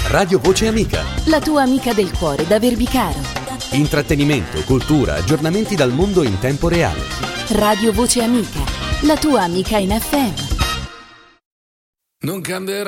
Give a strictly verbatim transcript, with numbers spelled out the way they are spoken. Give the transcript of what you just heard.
Radio Voce Amica. La tua amica del cuore da Verbicaro. Intrattenimento, cultura, aggiornamenti dal mondo in tempo reale. Radio Voce Amica, la tua amica in F M. Non cambierà